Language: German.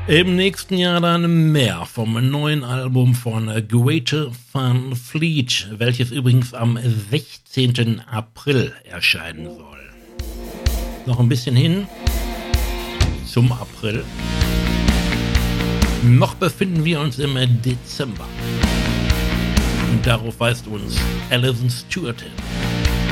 Im nächsten Jahr dann mehr vom neuen Album von Greta Van Fleet, welches übrigens am 16. April erscheinen soll. Noch ein bisschen hin zum April. Noch befinden wir uns im Dezember. Und darauf weist uns Alison Stewart hin.